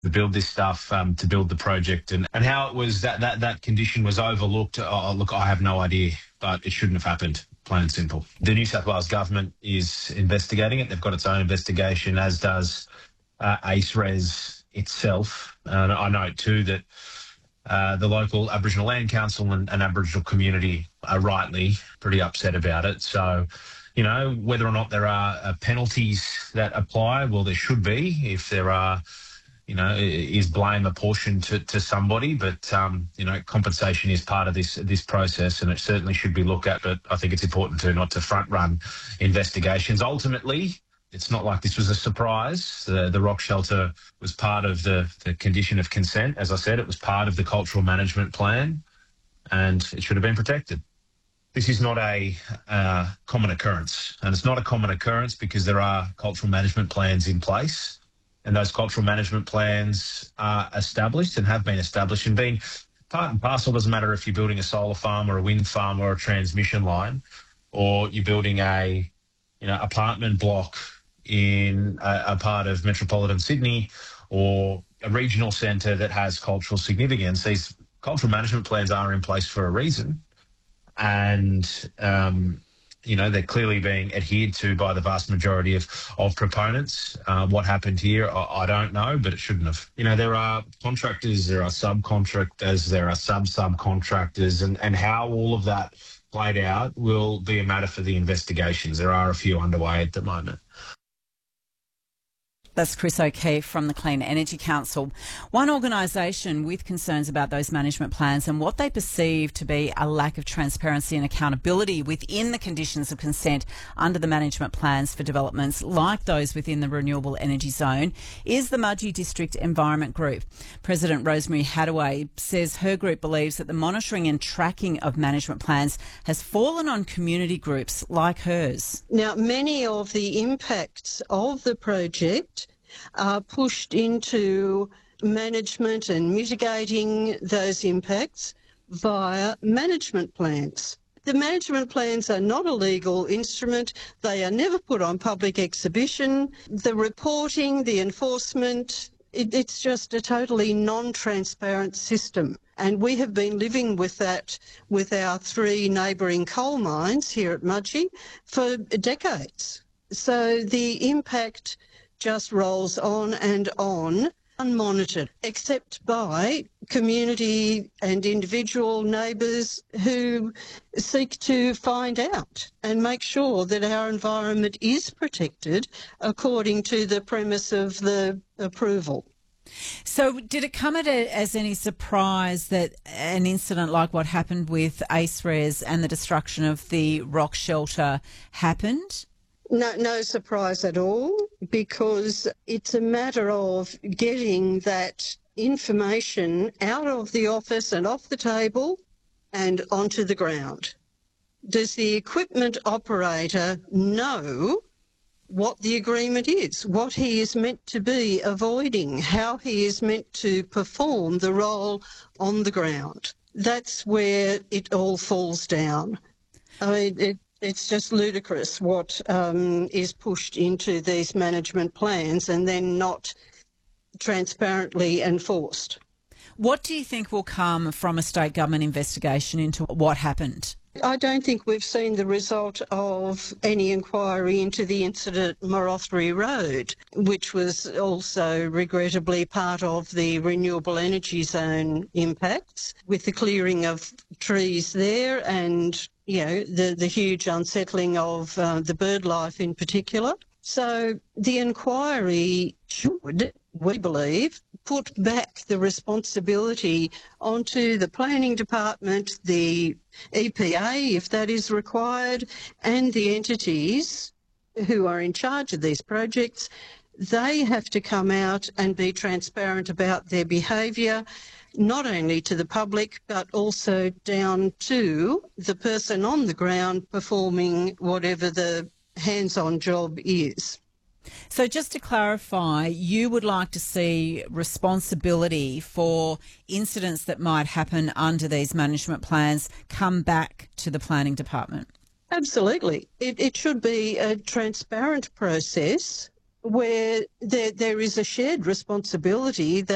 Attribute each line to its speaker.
Speaker 1: to build this stuff, to build the project, and how it was that condition was overlooked. Oh, look, I have no idea, but it shouldn't have happened. Plain and simple. The New South Wales government is investigating it. They've got its own investigation, as does ACEREZ itself. I note too that the local Aboriginal Land Council and Aboriginal community are rightly pretty upset about it. So, you know, whether or not there are penalties that apply, well, there should be. If there are, you know, is blame apportioned to somebody, but, you know, compensation is part of this process, and it certainly should be looked at. But I think it's important not to front run investigations. Ultimately, it's not like this was a surprise. The rock shelter was part of the condition of consent. As I said, it was part of the cultural management plan, and it should have been protected. This is not a common occurrence, and it's not a common occurrence because there are cultural management plans in place, and those cultural management plans are established and have been established and being part and parcel. Doesn't matter if you're building a solar farm or a wind farm or a transmission line, or you're building a apartment block in a part of metropolitan Sydney or a regional centre that has cultural significance. These cultural management plans are in place for a reason, and they're clearly being adhered to by the vast majority of proponents. What happened here, I don't know, but it shouldn't have. You know, there are contractors, there are subcontractors, there are subcontractors, and how all of that played out will be a matter for the investigations. There are a few underway at the moment.
Speaker 2: That's Chris O'Keefe from the Clean Energy Council. One organisation with concerns about those management plans and what they perceive to be a lack of transparency and accountability within the conditions of consent under the management plans for developments like those within the renewable energy zone is the Mudgee District Environment Group. President Rosemary Hadaway says her group believes that the monitoring and tracking of management plans has fallen on community groups like hers.
Speaker 3: Now, many of the impacts of the project are pushed into management and mitigating those impacts via management plans. The management plans are not a legal instrument. They are never put on public exhibition. The reporting, the enforcement, it's just a totally non-transparent system. And we have been living with that with our 3 neighbouring coal mines here at Mudgee for decades. So the impact just rolls on and on, unmonitored, except by community and individual neighbours who seek to find out and make sure that our environment is protected according to the premise of the approval.
Speaker 2: So did it come as any surprise that an incident like what happened with ACEREZ and the destruction of the rock shelter happened?
Speaker 3: No surprise at all, because it's a matter of getting that information out of the office and off the table and onto the ground. Does the equipment operator know what the agreement is, what he is meant to be avoiding, how he is meant to perform the role on the ground? That's where it all falls down. I mean, it's just ludicrous what is pushed into these management plans and then not transparently enforced.
Speaker 2: What do you think will come from a state government investigation into what happened?
Speaker 3: I don't think we've seen the result of any inquiry into the incident at Morothry Road, which was also regrettably part of the renewable energy zone impacts, with the clearing of trees there and the huge unsettling of the bird life in particular. So the inquiry should, we believe, put back the responsibility onto the planning department, the EPA, if that is required, and the entities who are in charge of these projects. They have to come out and be transparent about their behaviour, not only to the public, but also down to the person on the ground performing whatever the hands-on job is.
Speaker 2: So just to clarify, you would like to see responsibility for incidents that might happen under these management plans come back to the planning department?
Speaker 3: Absolutely. It should be a transparent process where there is a shared responsibility that